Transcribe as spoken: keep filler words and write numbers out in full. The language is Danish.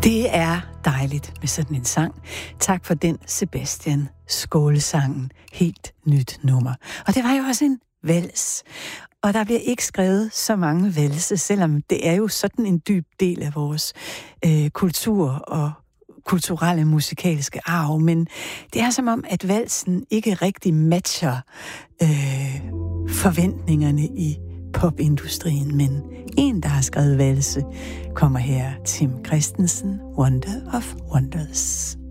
Det er dejligt med sådan en sang. Tak for den, Sebastian. Skålesangen. Helt nyt nummer. Og det var jo også en vals. Og der bliver ikke skrevet så mange valse, selvom det er jo sådan en dyb del af vores øh, kultur og kulturelle musikalske arv. Men det er som om, at valsen ikke rigtig matcher øh, forventningerne i popindustrien, men en, der har skrevet valse, kommer her, Tim Christensen, Wonder of Wonders.